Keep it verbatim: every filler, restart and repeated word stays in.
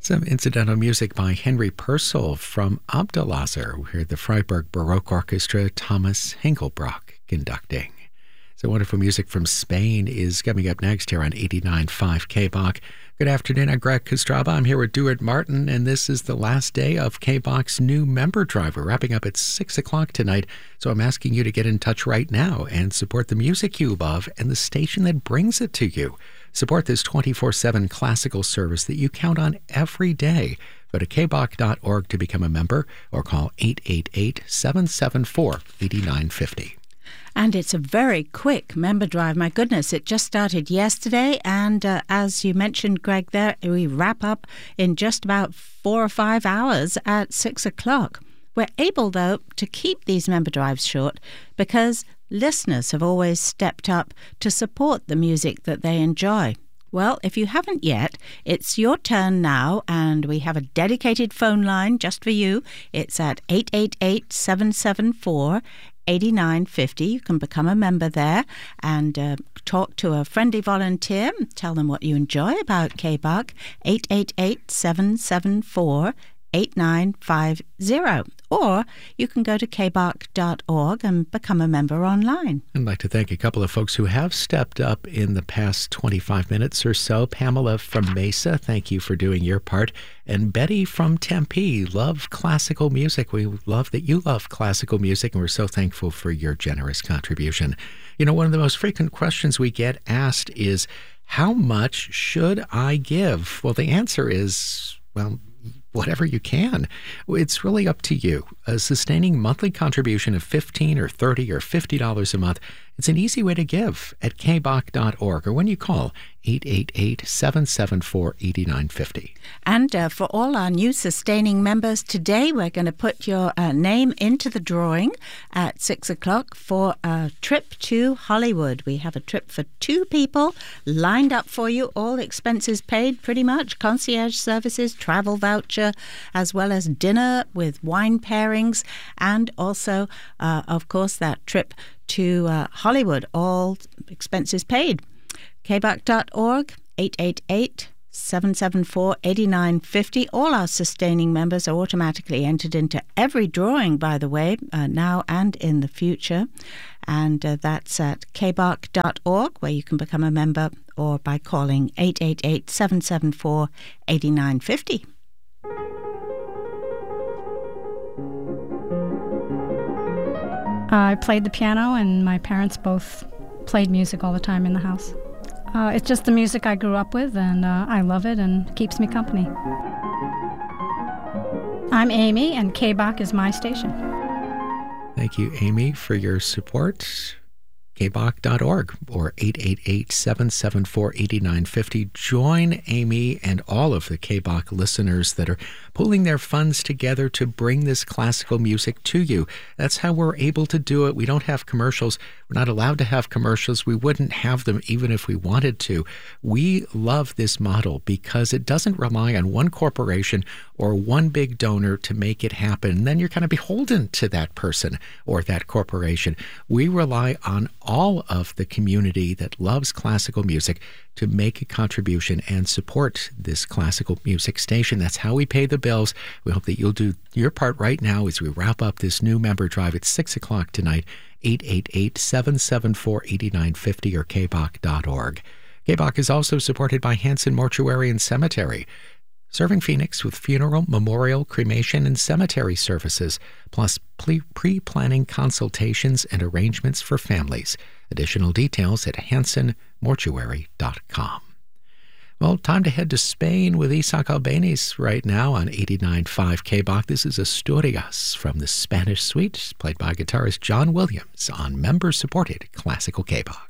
Some incidental music by Henry Purcell from Abdelazar. We heard the Freiburg Baroque Orchestra, Thomas Hengelbrock conducting. So wonderful music from Spain is coming up next here on eighty-nine point five K B O C. Good afternoon, I'm Greg Kostraba. I'm here with Duart Martin, and this is the last day of K B O C's new member drive. We're wrapping up at six o'clock tonight, so I'm asking you to get in touch right now and support the music you love and the station that brings it to you. Support this twenty-four seven classical service that you count on every day. Go to k b o c dot org to become a member or call eight eight eight, seven seven four, eight nine five zero. And it's a very quick member drive. My goodness, it just started yesterday. And uh, as you mentioned, Greg, there we wrap up in just about four or five hours at six o'clock. We're able, though, to keep these member drives short because listeners have always stepped up to support the music that they enjoy. Well, if you haven't yet, it's your turn now, and we have a dedicated phone line just for you. It's at eight eight eight, seven seven four, eight nine five zero. You can become a member there and uh, talk to a friendly volunteer. Tell them what you enjoy about K B O C. eight eight eight, seven seven four, eight nine five zero. Or you can go to k b o c dot org and become a member online. I'd like to thank a couple of folks who have stepped up in the past twenty-five minutes or so. Pamela from Mesa, thank you for doing your part. And Betty from Tempe, love classical music. We love that you love classical music, and we're so thankful for your generous contribution. You know, one of the most frequent questions we get asked is, how much should I give? Well, the answer is, well, whatever you can. It's really up to you. A sustaining monthly contribution of fifteen dollars or thirty dollars or fifty dollars a month, it's an easy way to give at k b o c dot org or when you call eight eight eight, seven seven four, eight nine five zero. And uh, for all our new sustaining members today, we're going to put your uh, name into the drawing at six o'clock for a trip to Hollywood. We have a trip for two people lined up for you, all expenses paid pretty much, concierge services, travel voucher, as well as dinner with wine pairings, and also, uh, of course, that trip to uh, Hollywood, all expenses paid. k b o c dot org, eight eight eight, seven seven four, eight nine five zero. All our sustaining members are automatically entered into every drawing, by the way, uh, now and in the future. And uh, that's at k b o c dot org, where you can become a member, or by calling eight eight eight, seven seven four, eight nine five zero. I played the piano, and my parents both played music all the time in the house. Uh, it's just the music I grew up with, and uh, I love it, and keeps me company. I'm Amy, and K B O C is my station. Thank you, Amy, for your support. k b o c dot org or eight eight eight, seven seven four, eight nine five zero. Join Amy and all of the K B O C listeners that are pulling their funds together to bring this classical music to you. That's how we're able to do it. We don't have commercials. We're not allowed to have commercials. We wouldn't have them even if we wanted to. We love this model because it doesn't rely on one corporation or one big donor to make it happen. And then you're kind of beholden to that person or that corporation. We rely on all of the community that loves classical music to make a contribution and support this classical music station. That's how we pay the bills. We hope that you'll do your part right now as we wrap up this new member drive at six o'clock tonight. eight eight eight, seven seven four, eight nine five zero or k b o c dot org. K B O C is also supported by Hanson Mortuary and Cemetery, serving Phoenix with funeral, memorial, cremation, and cemetery services, plus pre-planning consultations and arrangements for families. Additional details at hanson mortuary dot com. Well, time to head to Spain with Isaac Albéniz right now on eighty-nine point five K B O C. This is Asturias from the Spanish Suite, played by guitarist John Williams on member-supported classical K B O C.